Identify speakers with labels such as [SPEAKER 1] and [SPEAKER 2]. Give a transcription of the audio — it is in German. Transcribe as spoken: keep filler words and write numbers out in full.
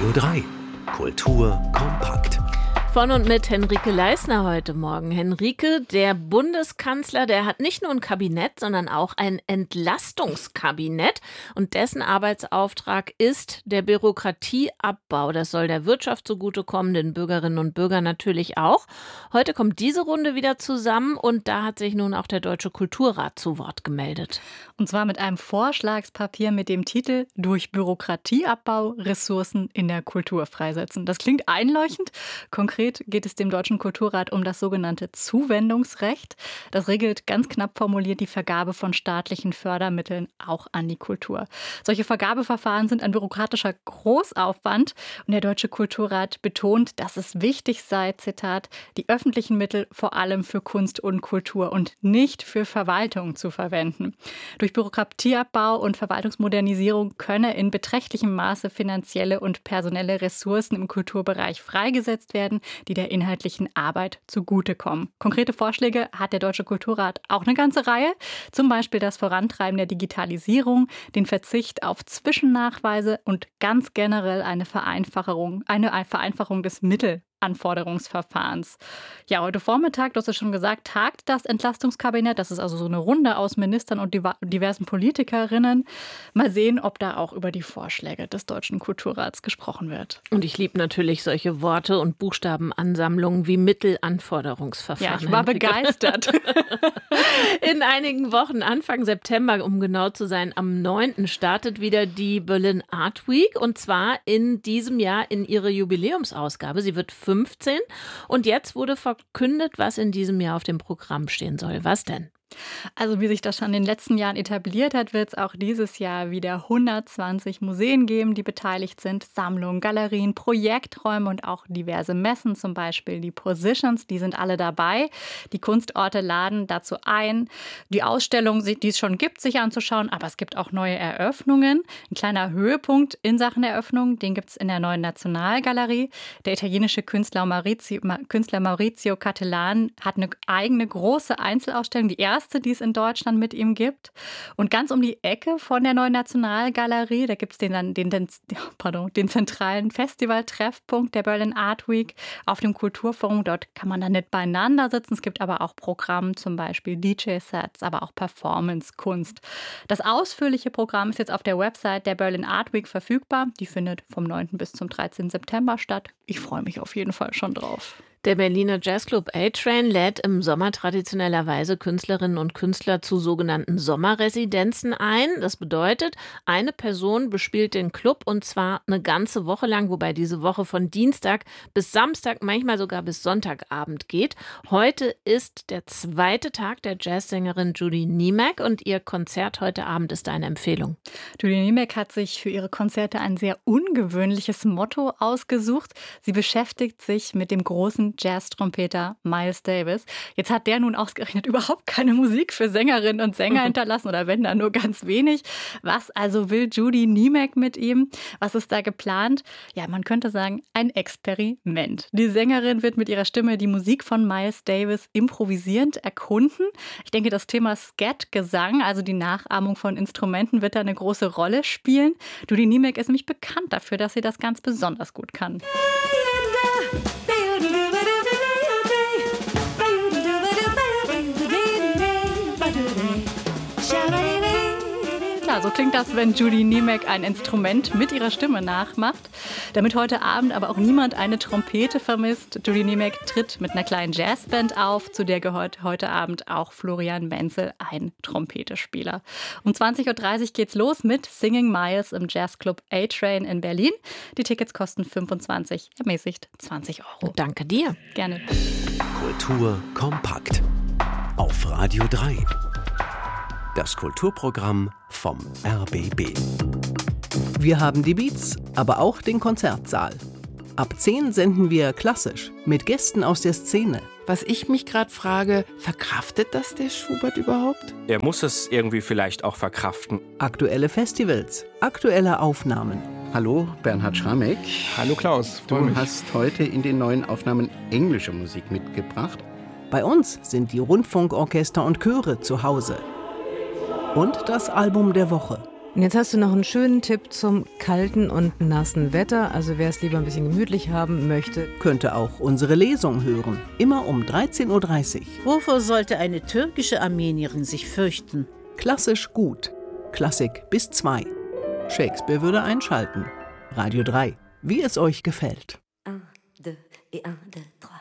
[SPEAKER 1] Radio drei. Kultur kompakt.
[SPEAKER 2] Von und mit Henrike Leisner heute Morgen. Henrike, der Bundeskanzler, der hat nicht nur ein Kabinett, sondern auch ein Entlastungskabinett. Und dessen Arbeitsauftrag ist der Bürokratieabbau. Das soll der Wirtschaft zugutekommen, den Bürgerinnen und Bürgern natürlich auch. Heute kommt diese Runde wieder zusammen und da hat sich nun auch der Deutsche Kulturrat zu Wort gemeldet.
[SPEAKER 3] Und zwar mit einem Vorschlagspapier mit dem Titel „Durch Bürokratieabbau Ressourcen in der Kultur freisetzen“. Das klingt einleuchtend. Konkret geht es dem Deutschen Kulturrat um das sogenannte Zuwendungsrecht. Das regelt ganz knapp formuliert die Vergabe von staatlichen Fördermitteln auch an die Kultur. Solche Vergabeverfahren sind ein bürokratischer Großaufwand. Und der Deutsche Kulturrat betont, dass es wichtig sei, Zitat, die öffentlichen Mittel vor allem für Kunst und Kultur und nicht für Verwaltung zu verwenden. Durch Bürokratieabbau und Verwaltungsmodernisierung könne in beträchtlichem Maße finanzielle und personelle Ressourcen im Kulturbereich freigesetzt werden, die der inhaltlichen Arbeit zugutekommen. Konkrete Vorschläge hat der Deutsche Kulturrat auch eine ganze Reihe. Zum Beispiel das Vorantreiben der Digitalisierung, den Verzicht auf Zwischennachweise und ganz generell eine Vereinfachung, eine Vereinfachung des Mittelanforderungsverfahrens. Ja, heute Vormittag, du hast es schon gesagt, tagt das Entlastungskabinett. Das ist also so eine Runde aus Ministern und diversen Politikerinnen. Mal sehen, ob da auch über die Vorschläge des Deutschen Kulturrats gesprochen wird.
[SPEAKER 2] Und ich liebe natürlich solche Worte und Buchstabenansammlungen wie Mittelanforderungsverfahren.
[SPEAKER 3] Ja, ich war begeistert.
[SPEAKER 2] In einigen Wochen, Anfang September, um genau zu sein, am neunten startet wieder die Berlin Art Week. Und zwar in diesem Jahr in ihre Jubiläumsausgabe. Sie wird fünfzehn. Und jetzt wurde verkündet, was in diesem Jahr auf dem Programm stehen soll. Was denn?
[SPEAKER 3] Also wie sich das schon in den letzten Jahren etabliert hat, wird es auch dieses Jahr wieder hundertzwanzig Museen geben, die beteiligt sind. Sammlungen, Galerien, Projekträume und auch diverse Messen, zum Beispiel die Positions, die sind alle dabei. Die Kunstorte laden dazu ein, die Ausstellung, die es schon gibt, sich anzuschauen. Aber es gibt auch neue Eröffnungen. Ein kleiner Höhepunkt in Sachen Eröffnung, den gibt es in der neuen Nationalgalerie. Der italienische Künstler Maurizio, Künstler Maurizio Cattelan hat eine eigene große Einzelausstellung, die erste, die es in Deutschland mit ihm gibt. Und ganz um die Ecke von der Neuen Nationalgalerie, da gibt es den, den, den, pardon, den zentralen Festivaltreffpunkt der Berlin Art Week auf dem Kulturforum. Dort kann man dann nicht beieinander sitzen. Es gibt aber auch Programme, zum Beispiel D J-Sets, aber auch Performance-Kunst. Das ausführliche Programm ist jetzt auf der Website der Berlin Art Week verfügbar. Die findet vom neunten bis zum dreizehnten September statt. Ich freue mich auf jeden Fall schon drauf.
[SPEAKER 2] Der Berliner Jazzclub A-Train lädt im Sommer traditionellerweise Künstlerinnen und Künstler zu sogenannten Sommerresidenzen ein. Das bedeutet, eine Person bespielt den Club und zwar eine ganze Woche lang, wobei diese Woche von Dienstag bis Samstag, manchmal sogar bis Sonntagabend geht. Heute ist der zweite Tag der Jazzsängerin Judy Niemek und ihr Konzert heute Abend ist eine Empfehlung.
[SPEAKER 3] Judy Niemek hat sich für ihre Konzerte ein sehr ungewöhnliches Motto ausgesucht. Sie beschäftigt sich mit dem großen Jazz-Trompeter Miles Davis. Jetzt hat der nun ausgerechnet überhaupt keine Musik für Sängerinnen und Sänger hinterlassen oder wenn dann nur ganz wenig. Was also will Judy Niemek mit ihm? Was ist da geplant? Ja, man könnte sagen, ein Experiment. Die Sängerin wird mit ihrer Stimme die Musik von Miles Davis improvisierend erkunden. Ich denke, das Thema Scat-Gesang, also die Nachahmung von Instrumenten, wird da eine große Rolle spielen. Judy Niemek ist nämlich bekannt dafür, dass sie das ganz besonders gut kann. Ja, so klingt das, wenn Judy Niemek ein Instrument mit ihrer Stimme nachmacht. Damit heute Abend aber auch niemand eine Trompete vermisst. Judy Niemek tritt mit einer kleinen Jazzband auf, zu der gehört heute Abend auch Florian Menzel, ein Trompetespieler. Um zwanzig Uhr dreißig geht's los mit Singing Miles im Jazzclub A-Train in Berlin. Die Tickets kosten fünfundzwanzig, ermäßigt zwanzig Euro.
[SPEAKER 2] Danke dir.
[SPEAKER 3] Gerne.
[SPEAKER 1] Kultur kompakt. Auf Radio drei. Das Kulturprogramm vom R B B.
[SPEAKER 4] Wir haben die Beats, aber auch den Konzertsaal. Ab zehn senden wir klassisch mit Gästen aus der Szene.
[SPEAKER 5] Was ich mich gerade frage, verkraftet das der Schubert überhaupt?
[SPEAKER 6] Er muss es irgendwie vielleicht auch verkraften.
[SPEAKER 4] Aktuelle Festivals, aktuelle Aufnahmen.
[SPEAKER 7] Hallo, Bernhard Schramek.
[SPEAKER 8] Hallo Klaus, freu
[SPEAKER 7] Du
[SPEAKER 8] mich.
[SPEAKER 7] hast heute in den neuen Aufnahmen englische Musik mitgebracht.
[SPEAKER 4] Bei uns sind die Rundfunkorchester und Chöre zu Hause. Und das Album der Woche.
[SPEAKER 8] Und jetzt hast du noch einen schönen Tipp zum kalten und nassen Wetter. Also wer es lieber ein bisschen gemütlich haben möchte,
[SPEAKER 4] könnte auch unsere Lesung hören. Immer um dreizehn Uhr dreißig.
[SPEAKER 9] Wovor sollte eine türkische Armenierin sich fürchten?
[SPEAKER 4] Klassisch gut. Klassik bis zwei. Shakespeare würde einschalten. Radio drei. Wie es euch gefällt.
[SPEAKER 10] Un, deux et un, deux, trois.